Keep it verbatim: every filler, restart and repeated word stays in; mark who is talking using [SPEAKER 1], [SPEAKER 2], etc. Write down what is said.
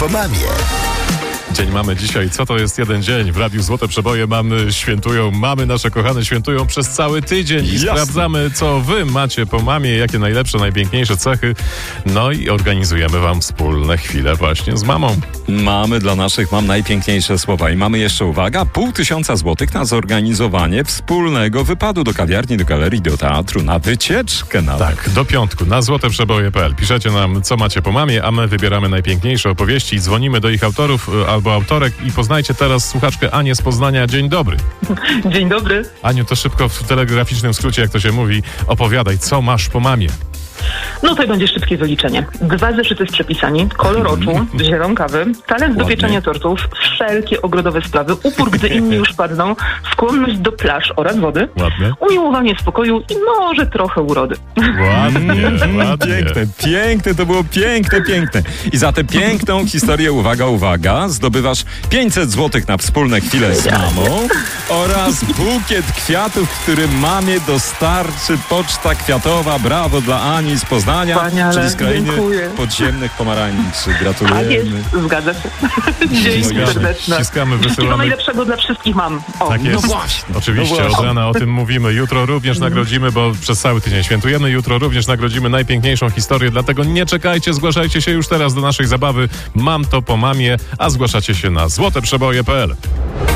[SPEAKER 1] po mamie.
[SPEAKER 2] Dzień mamy dzisiaj. Co to jest jeden dzień? W Radiu Złote Przeboje mamy świętują, mamy nasze kochane świętują przez cały tydzień i
[SPEAKER 3] Jasne.
[SPEAKER 2] sprawdzamy, co wy macie po mamie, jakie najlepsze, najpiękniejsze cechy. No i organizujemy wam wspólne chwile właśnie z mamą.
[SPEAKER 3] Mamy dla naszych mam najpiękniejsze słowa i mamy jeszcze, uwaga, pół tysiąca złotych na zorganizowanie wspólnego wypadu do kawiarni, do galerii, do teatru, na wycieczkę nawet.
[SPEAKER 2] Tak, do piątku na złoteprzeboje kropka p l. Piszecie nam, co macie po mamie, a my wybieramy najpiękniejsze opowieści i dzwonimy do ich autorów albo autorek i poznajcie teraz słuchaczkę Anię z Poznania. Dzień dobry.
[SPEAKER 4] Dzień dobry.
[SPEAKER 2] Aniu, to szybko w telegraficznym skrócie, jak to się mówi, opowiadaj, co masz po mamie.
[SPEAKER 4] No to będzie szybkie wyliczenie. Dwa zeszyty z przepisami, kolor oczu, zielon kawy, talent do
[SPEAKER 3] Ładnie.
[SPEAKER 4] pieczenia tortów, wszelkie ogrodowe sprawy, upór, gdy inni już padną, skłonność do plaż oraz wody,
[SPEAKER 2] Ładnie.
[SPEAKER 4] umiłowanie spokoju i może trochę urody.
[SPEAKER 2] Ładnie, ładnie.
[SPEAKER 3] Piękne, piękne, to było piękne, piękne. I za tę piękną historię, uwaga, uwaga, zdobywasz pięćset złotych na wspólne chwile z mamą oraz bukiet kwiatów, który mamie dostarczy Poczta Kwiatowa. Brawo dla Ani z Poznania,
[SPEAKER 4] Wspaniale,
[SPEAKER 3] czyli z krainy
[SPEAKER 4] dziękuję.
[SPEAKER 3] podziemnych pomarańczy.
[SPEAKER 4] Tak jest,
[SPEAKER 3] Gratulujemy.
[SPEAKER 4] zgadza się. Dzięki
[SPEAKER 2] Ściskamy,
[SPEAKER 4] serdeczne.
[SPEAKER 2] ściskamy,
[SPEAKER 4] Wszystkiego
[SPEAKER 2] wysyłamy.
[SPEAKER 4] najlepszego dla wszystkich mam. O,
[SPEAKER 2] Tak jest.
[SPEAKER 3] No właśnie,
[SPEAKER 2] Oczywiście,
[SPEAKER 3] no właśnie.
[SPEAKER 2] od rana o tym mówimy. Jutro również nagrodzimy, bo przez cały tydzień świętujemy. Jutro również nagrodzimy najpiękniejszą historię, dlatego nie czekajcie, zgłaszajcie się już teraz do naszej zabawy. Mam to po mamie, a zgłaszacie się na złoteprzeboje kropka p l.